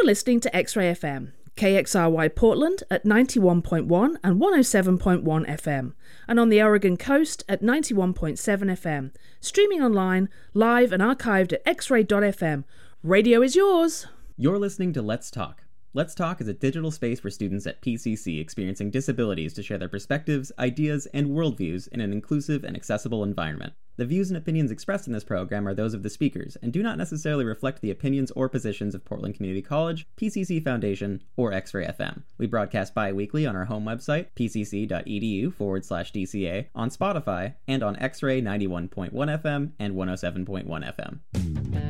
You're listening to X-Ray FM, KXRY Portland at 91.1 and 107.1 FM, and on the Oregon coast at 91.7 FM, streaming online, live and archived at xray.fm. Radio is yours! You're listening to Let's Talk. Let's Talk is a digital space for students at PCC experiencing disabilities to share their perspectives, ideas, and worldviews in an inclusive and accessible environment. The views and opinions expressed in this program are those of the speakers and do not necessarily reflect the opinions or positions of Portland Community College, PCC Foundation, or X-Ray FM. We broadcast bi-weekly on our home website, pcc.edu/DCA, on Spotify, and on X-Ray 91.1 FM and 107.1 FM.